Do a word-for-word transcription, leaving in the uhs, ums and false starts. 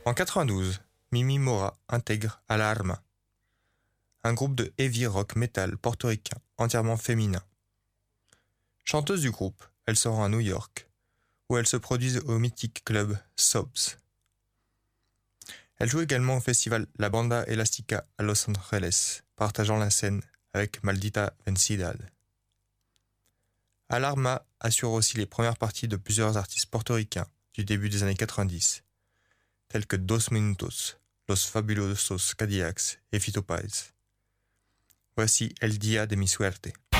En quatre-vingt-douze, Mimi Mora intègre Alarma, un groupe de heavy rock metal portoricain entièrement féminin. Chanteuse du groupe, elle se rend à New York, où elle se produit au mythique club Sobs. Elle joue également au festival La Banda Elástica à Los Angeles, partageant la scène avec Maldita Vecindad. Alarma assure aussi les premières parties de plusieurs artistes portoricains du début des années quatre-vingt-dix, tels que Dos Minutos, Los Fabulosos Cadillacs et Fito Páez. Voici El Día de mi Suerte.